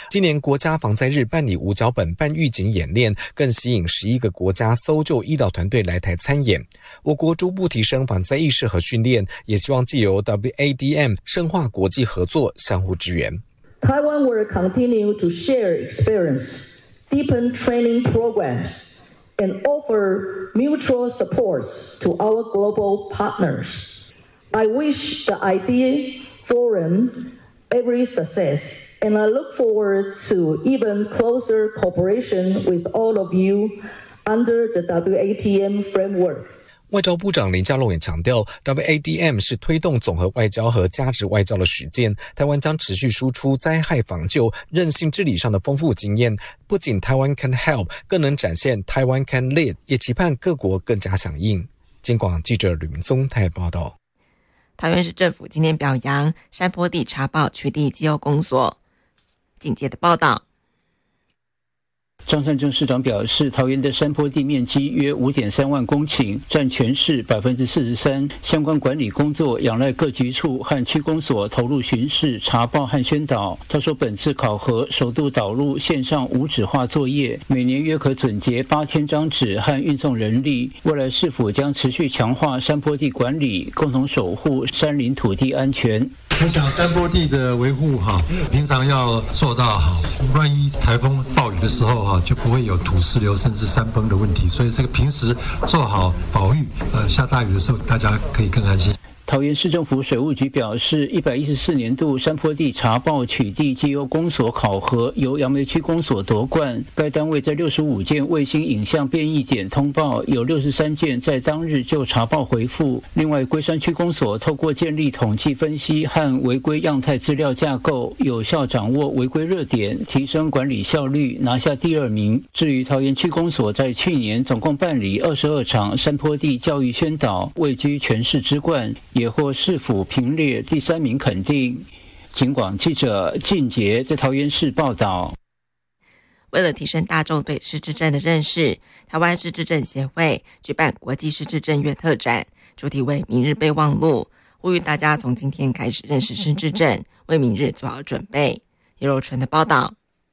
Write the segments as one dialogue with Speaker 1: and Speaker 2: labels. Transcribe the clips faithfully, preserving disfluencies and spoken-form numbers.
Speaker 1: 今年国家防灾日办理无脚本半预警演练，更吸引十一个国家搜救医疗团队来台参演。我国逐步提升防灾意识和训练，也希望藉由 W A D M 深化国际合作，相互支援。
Speaker 2: Taiwan will continue to share experience, deepen training programs, and offer mutual supports to our global partners. I wish the IDEA Forum every success, and I look forward to even closer cooperation with all of you under the W A D M framework.
Speaker 1: 外交部长林佳龙也强调 W A D M 是推动总和外交和价值外交的实践，台湾将持续输出灾害防救、韧性治理上的丰富经验，不仅台湾 can help， 更能展现台湾 can lead， 也期盼各国更加响应。金广记者吕明宗台报道。
Speaker 3: 桃园市政府今天表扬山坡地查报取缔机油公所。紧接着报道，
Speaker 4: 张善政市长表示，桃园的山坡地面积约 五点三万公顷，占全市 百分之四十三， 相关管理工作仰赖各局处和区公所投入巡视、查报和宣导。他说，本次考核首度导入线上无纸化作业，每年约可准结八千张纸和运送人力。未来市府将持续强化山坡地管理，共同守护山林土地安全。
Speaker 5: 我想山坡地的维护哈，平常要做到好，万一台风暴雨的时候哈，就不会有土石流甚至山崩的问题。所以这个平时做好保育，呃，下大雨的时候大家可以更安心。
Speaker 4: 桃园市政府水务局表示，一百一十四年度山坡地查报取缔机油公所考核由杨梅区公所夺冠。该单位在六十五件卫星影像变异点通报，有六十三件在当日就查报回复。另外，龟山区公所透过建立统计分析和违规样态资料架构，有效掌握违规热点，提升管理效率，拿下第二名。至于桃园区公所在去年总共办理二十二场山坡地教育宣导，位居全市之冠，也获市府评列第三名肯定。警广记者靳杰在桃园市报道。
Speaker 3: 为了提升大众对失智症的认识，台湾失智症协会举办国际失智症月特展，主题为明日备忘录，呼吁大家从今天开始认识失智症，为明日做好准备。叶柔纯的报道。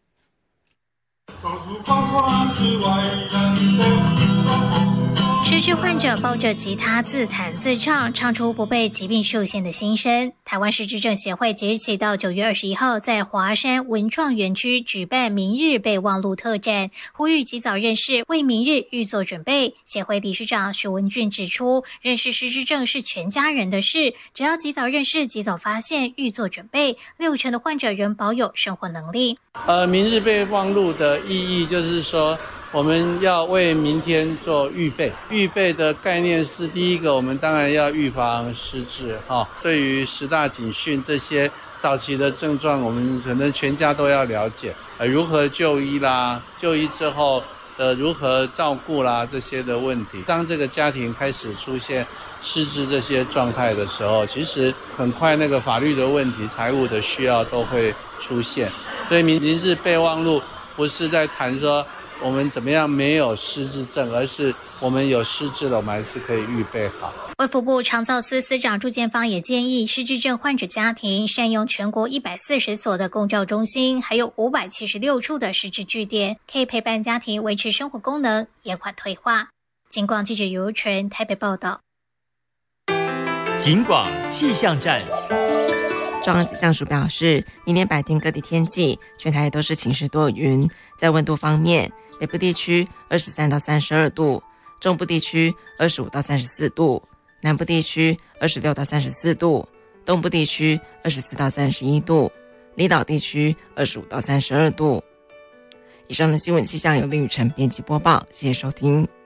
Speaker 6: 失智患者抱着吉他自弹自唱，唱出不被疾病受限的心声。台湾失智症协会即日起到九月二十一号在华山文创园区举办明日备忘录特展，呼吁及早认识，为明日预做准备。协会理事长许文俊指出，认识失智症是全家人的事，只要及早认识、及早发现、预做准备，六成的患者仍保有生活能力。
Speaker 7: 呃，明日备忘录的意义就是说，我们要为明天做预备。预备的概念是，第一个，我们当然要预防失智哈。对于十大警讯这些早期的症状，我们可能全家都要了解，呃，如何就医啦，就医之后的如何照顾啦，这些的问题。当这个家庭开始出现失智这些状态的时候，其实很快那个法律的问题、财务的需要都会出现。所以明日备忘录不是在谈说我们怎么样没有失智症，而是我们有失智了，我们还是可以预备好。
Speaker 6: 卫福部长照司司长朱建芳也建议失智症患者家庭善用全国一百四十所的共照中心，还有五百七十六处的失智据点，可以陪伴家庭维持生活功能，延缓退化。警广记者尤纯台北报道。
Speaker 8: 警广气象站。
Speaker 3: 中央气象署表示，明天白天各地天气全台都是晴时多云。在温度方面，北部地区二十三到三十二度，中部地区二十五到三十四度，南部地区二十六到三十四度，东部地区二十四到三十一度，离岛地区二十五到三十二度。以上的新闻气象由林雨晨编辑播报，谢谢收听。